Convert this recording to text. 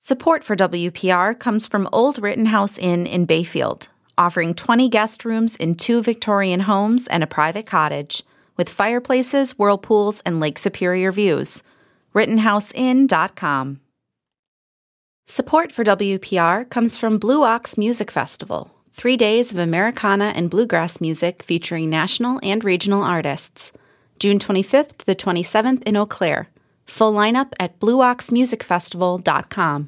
Support for WPR comes from Old Rittenhouse Inn in Bayfield, offering 20 guest rooms in 2 Victorian homes and a private cottage, with fireplaces, whirlpools, and Lake Superior views. RittenhouseInn.com. Support for WPR comes from Blue Ox Music Festival, 3 days of Americana and bluegrass music featuring national and regional artists. June 25th to the 27th in Eau Claire. Full lineup at blueoxmusicfestival.com.